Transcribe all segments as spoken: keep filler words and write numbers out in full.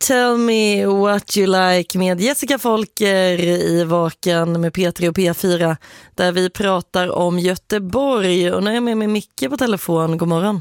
Tell me what you like med Jessica Folker i Vaken med P tre och P fyra där vi pratar om Göteborg. Och nu är jag med med Micke på telefon. God morgon.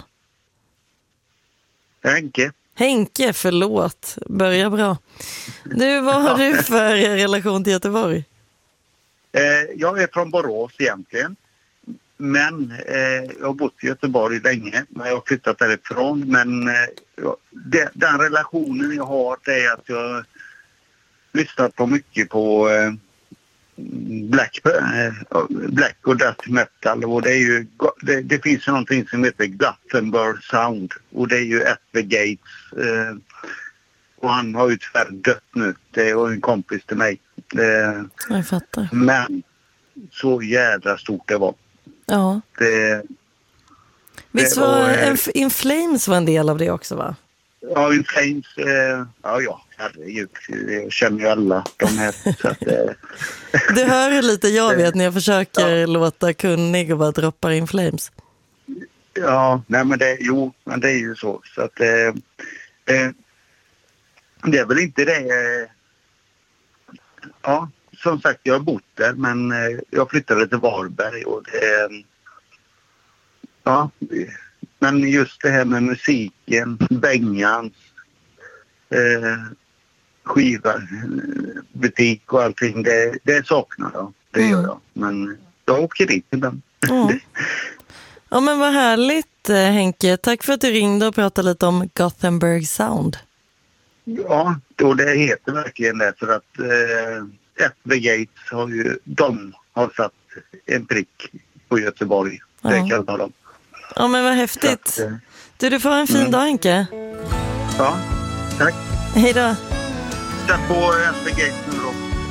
Henke. Henke, förlåt. Börja bra. Du, vad har du för relation till Göteborg? Eh, jag är från Borås egentligen. Men eh, jag har bott i Göteborg länge. Men jag har flyttat därifrån. Men eh, det, den relationen jag har det är att jag lyssnat på mycket på eh, black, eh, black och death metal. Och det, är ju, det, det finns ju någonting som heter Gothenburg Sound. Och det är ju Edgar Gates. Eh, och han har ju tyvärr dött nu. Det var en kompis till mig. Eh, jag fattar. Men så jävla stort det var. Ja. Det, Visst var, var en, In Flames var en del av det också, va? Ja, In Flames, eh, ja, ja, herregud, jag känner ju alla de här. Så att, eh. Du hör hur lite jag vet när jag försöker ja. låta kunnig och bara droppar In Flames. Ja, nej men det, jo, men det är ju så. Så att eh, eh, det är väl inte det. Eh, ja. Som sagt, jag har bott där, men eh, jag flyttade till Varberg och det, eh, ja, men just det här med musiken, Bengans, eh, skiva, butik och allting, det, det saknar jag, det mm. gör jag, men jag åker dit ibland. Mm. Ja, men vad härligt, Henke. Tack för att du ringde och pratade lite om Gothenburg Sound. Ja, och det heter verkligen det för att eh, Edgar Gates har ju, de har satt en prick på Göteborg. Ja. Det kallar de. Ja, men vad häftigt. Att, du, du får en fin mm. dag, Henke. Ja, tack. Hej då. Sätt på Edgar Gates nu då.